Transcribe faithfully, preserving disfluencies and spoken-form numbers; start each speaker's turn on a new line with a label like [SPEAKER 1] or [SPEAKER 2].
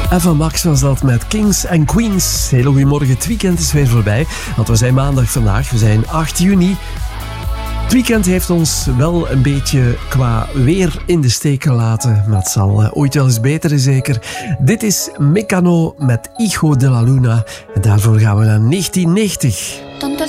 [SPEAKER 1] Eva Max was dat met Kings and Queens. Hele goedemorgen, het weekend is weer voorbij. Want we zijn maandag vandaag, we zijn acht juni. Het weekend heeft ons wel een beetje qua weer in de steek gelaten. Maar het zal uh, ooit wel eens beter, zeker. Dit is Mecano met Hijo de la Luna. En daarvoor gaan we naar negentien negentig.